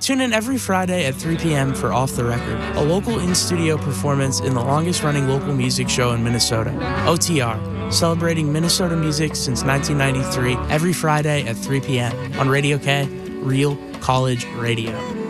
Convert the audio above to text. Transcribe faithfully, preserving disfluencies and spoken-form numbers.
Tune in every Friday at three p.m. for Off the Record, a local in-studio performance in the longest-running local music show in Minnesota, O T R, celebrating Minnesota music since nineteen ninety-three, every Friday at three p.m. on Radio K, Real College Radio.